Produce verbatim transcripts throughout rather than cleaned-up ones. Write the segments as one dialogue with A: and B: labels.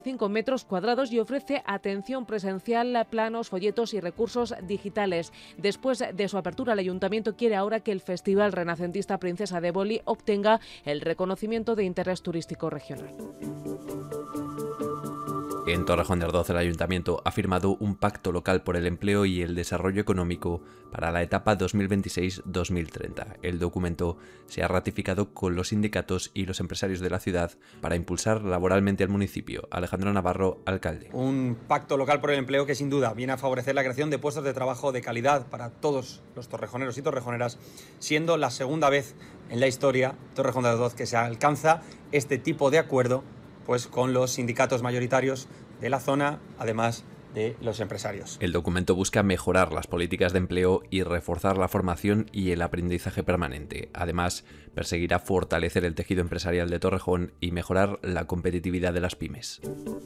A: cinco metros cuadrados y ofrece atención presencial, planos, folletos y recursos digitales. Después de su apertura, el Ayuntamiento quiere ahora que el Festival Renacentista Princesa de Éboli obtenga el reconocimiento de interés turístico regional.
B: En Torrejón de Ardoz, el Ayuntamiento ha firmado un pacto local por el empleo y el desarrollo económico para la etapa dos mil veintiséis a dos mil treinta. El documento se ha ratificado con los sindicatos y los empresarios de la ciudad para impulsar laboralmente al municipio. Alejandro Navarro, alcalde.
C: Un pacto local por el empleo que sin duda viene a favorecer la creación de puestos de trabajo de calidad para todos los torrejoneros y torrejoneras, siendo la segunda vez en la historia Torrejón de Ardoz que se alcanza este tipo de acuerdo pues con los sindicatos mayoritarios de la zona, además de los empresarios.
B: El documento busca mejorar las políticas de empleo y reforzar la formación y el aprendizaje permanente. Además, perseguirá fortalecer el tejido empresarial de Torrejón y mejorar la competitividad de las pymes.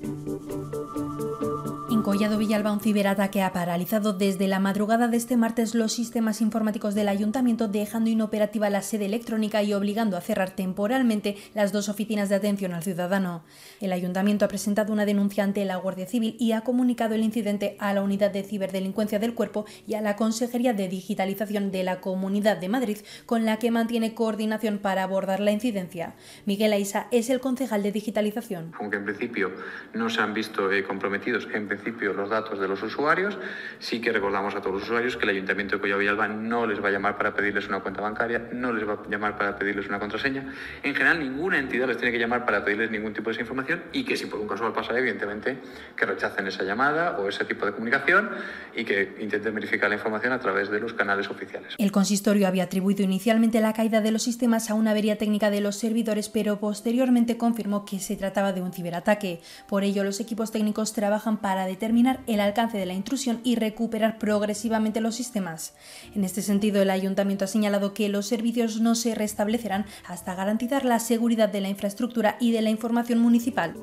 D: En Collado Villalba, un ciberataque ha paralizado desde la madrugada de este martes los sistemas informáticos del Ayuntamiento, dejando inoperativa la sede electrónica y obligando a cerrar temporalmente las dos oficinas de atención al ciudadano. El Ayuntamiento ha presentado una denuncia ante la Guardia Civil y ha comunicado el incidente a la Unidad de Ciberdelincuencia del Cuerpo y a la Consejería de Digitalización de la Comunidad de Madrid, con la que mantiene coordinación para abordar la incidencia. Miguel Aiza es el concejal de Digitalización.
E: Aunque en principio no se han visto eh, comprometidos en principio los datos de los usuarios, sí que recordamos a todos los usuarios que el Ayuntamiento de Collado Villalba no les va a llamar para pedirles una cuenta bancaria, no les va a llamar para pedirles una contraseña. En general, ninguna entidad les tiene que llamar para pedirles ningún tipo de esa información y que si por un casual pasa, evidentemente, que rechacen esa llamada o ese tipo de comunicación y que intenten verificar la información a través de los canales oficiales.
D: El consistorio había atribuido inicialmente la caída de los sistemas a una avería técnica de los servidores, pero posteriormente confirmó que se trataba de un ciberataque. Por ello, los equipos técnicos trabajan para determinar el alcance de la intrusión y recuperar progresivamente los sistemas. En este sentido, el Ayuntamiento ha señalado que los servicios no se restablecerán hasta garantizar la seguridad de la infraestructura y de la información municipal.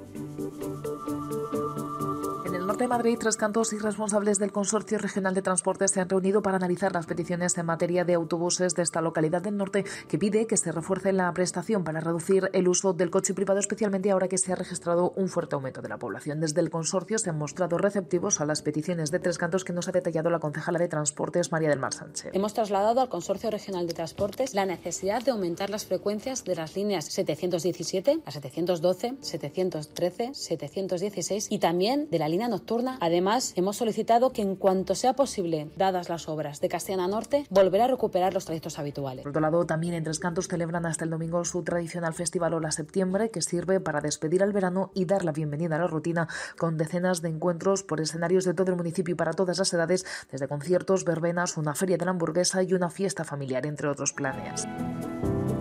F: En el norte de Madrid, Tres Cantos y responsables del Consorcio Regional de Transportes se han reunido para analizar las peticiones en materia de autobuses de esta localidad del norte, que pide que se refuerce la prestación para reducir el uso del coche privado, especialmente ahora que se ha registrado un fuerte aumento de la población. Desde el consorcio se han mostrado receptivos a las peticiones de Tres Cantos, que nos ha detallado la concejala de Transportes, María del Mar Sánchez.
G: Hemos trasladado al Consorcio Regional de Transportes la necesidad de aumentar las frecuencias de las líneas setecientos diecisiete, a setecientos doce, setecientos trece, setecientos dieciséis y también de la línea nocturna. Además, hemos solicitado que en cuanto sea posible, dadas las obras de Castellana Norte, volver a recuperar los trayectos habituales.
F: Por otro lado, también en Tres Cantos celebran hasta el domingo su tradicional festival Hola Septiembre, que sirve para despedir al verano y dar la bienvenida a la rutina, con decenas de encuentros por escenarios de todo el municipio y para todas las edades, desde conciertos, verbenas, una feria de la hamburguesa y una fiesta familiar, entre otros planes.